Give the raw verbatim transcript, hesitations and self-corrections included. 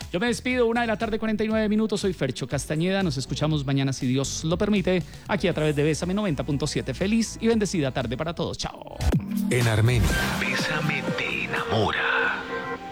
Yo me despido, una de la tarde, cuarenta y nueve minutos. Soy Fercho Castañeda. Nos escuchamos mañana, si Dios lo permite, aquí a través de Bésame noventa punto siete. Feliz y bendecida tarde para todos. Chao. En Armenia, Bésame te enamora.